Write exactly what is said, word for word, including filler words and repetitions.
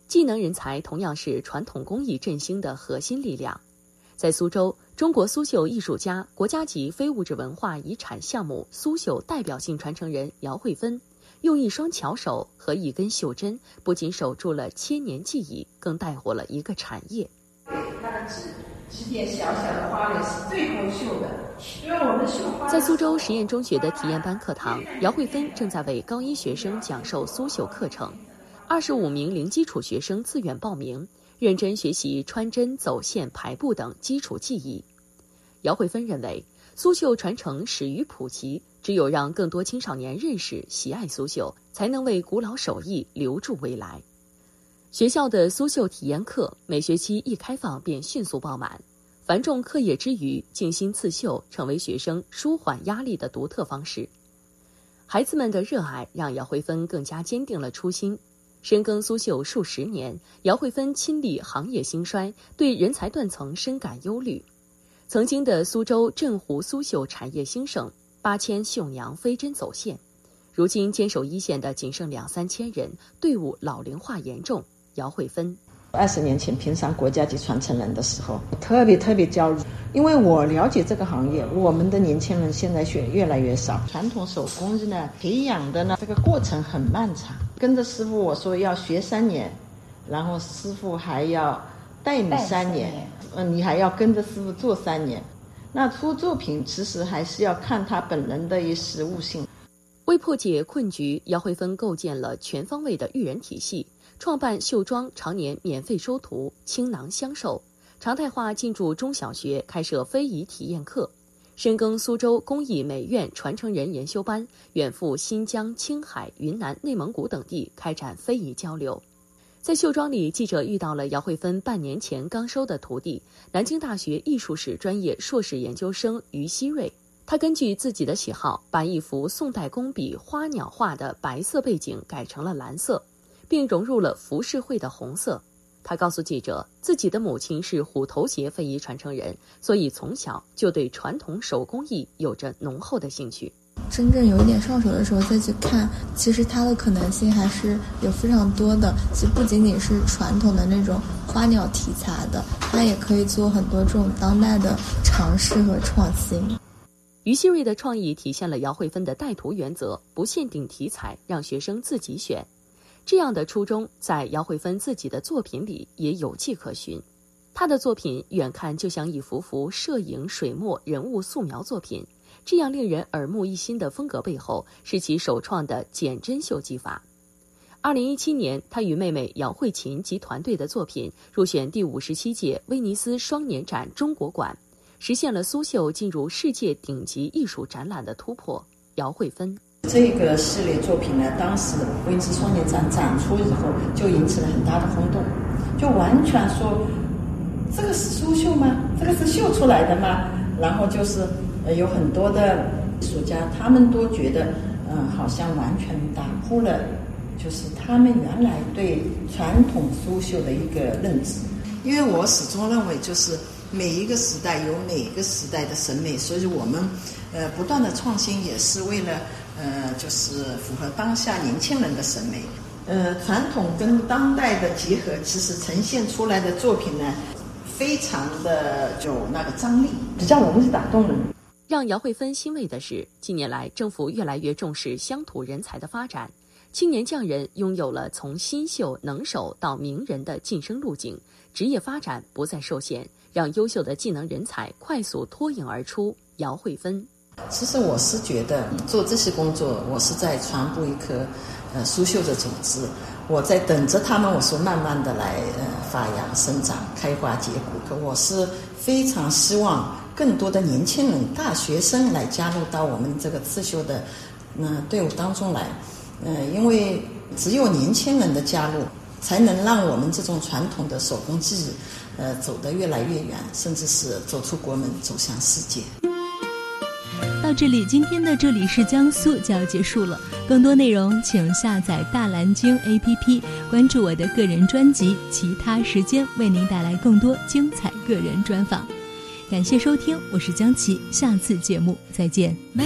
技能人才同样是传统工艺振兴的核心力量。在苏州，中国苏绣艺术家、国家级非物质文化遗产项目苏绣代表性传承人姚慧芬，用一双巧手和一根绣针，不仅守住了千年技艺，更带火了一个产业。 它的指指点小小的花蕾是最后绣的，因为我们绣花。 在苏州实验中学的体验班课堂，姚慧芬正在为高一学生讲授苏绣课程。二十五名零基础学生自愿报名，认真学习穿针、走线、排布等基础技艺。姚慧芬认为，苏绣传承始于普及，只有让更多青少年认识、喜爱苏绣，才能为古老手艺留住未来。学校的苏绣体验课每学期一开放便迅速爆满，繁重课业之余，静心刺绣成为学生舒缓压力的独特方式。孩子们的热爱让姚慧芬更加坚定了初心。深耕苏绣数十年，姚慧芬亲历行业兴衰，对人才断层深感忧虑。曾经的苏州镇湖苏绣产业兴盛，八千绣娘飞针走线，如今坚守一线的仅剩两三千人，队伍老龄化严重。姚慧芬二十年前评上国家级传承人的时候，特别特别焦虑，因为我了解这个行业，我们的年轻人现在学越来越少，传统手工艺呢培养的呢这个过程很漫长。跟着师傅我说要学三年，然后师傅还要带你三年，嗯，你还要跟着师傅做三年。那出作品其实还是要看他本人的一实务性。 为破解困局，姚慧芬构建了全方位的育人体系，创办绣庄常年免费收徒，倾囊相授，常态化进驻中小学，开设非遗体验课，深耕苏州工艺美院传承人研修班，远赴新疆、青海、云南、内蒙古等地开展非遗交流。在绣庄里，记者遇到了姚慧芬半年前刚收的徒弟，南京大学艺术史专业硕士研究生于希瑞。他根据自己的喜好，把一幅宋代工笔花鸟画的白色背景改成了蓝色，并融入了浮世绘的红色。他告诉记者，自己的母亲是虎头鞋非遗传承人，所以从小就对传统手工艺有着浓厚的兴趣。 真正有一点上手的时候再去看，其实它的可能性还是有非常多的。其实不仅仅是传统的那种花鸟题材的，它也可以做很多这种当代的尝试和创新。 于希瑞的创意体现了姚慧芬的带徒原则，不限定题材，让学生自己选。这样的初衷在姚慧芬自己的作品里也有迹可循。她的作品远看就像一幅幅摄影、水墨、人物素描作品，这样令人耳目一新的风格背后是其首创的减针绣技法。二零一七年，她与妹妹姚慧琴及团队的作品入选第五十七届威尼斯双年展中国馆，实现了苏绣进入世界顶级艺术展览的突破。姚慧芬这个系列作品呢，当时威尼斯双年展展出以后就引起了很大的轰动，就完全说这个是苏绣吗？这个是绣出来的吗？然后就是呃有很多的艺术家，他们都觉得嗯、呃，好像完全打破了就是他们原来对传统苏绣的一个认知。因为我始终认为就是每一个时代有每一个时代的审美，所以我们呃不断的创新也是为了呃就是符合当下年轻人的审美。呃传统跟当代的结合，其实呈现出来的作品呢非常的有那个张力，比较容易打动人。 让姚慧芬欣慰的是，近年来政府越来越重视乡土人才的发展，青年匠人拥有了从新秀能手到名人的晋升路径，职业发展不再受限，让优秀的技能人才快速脱颖而出。姚慧芬其实我是觉得做这些工作，我是在传播一颗呃苏绣的种子，我在等着他们，我说慢慢的来呃发芽生长开花结果。我是非常希望更多的年轻人大学生来加入到我们这个刺绣的呃队伍当中来，呃因为只有年轻人的加入才能让我们这种传统的手工技艺呃走得越来越远，甚至是走出国门走向世界。 到这里，今天的这里是江苏就要结束了。更多内容请下载大蓝鲸 A P P， 关注我的个人专辑，其他时间为您带来更多精彩个人专访。感谢收听，我是江琪，下次节目再见。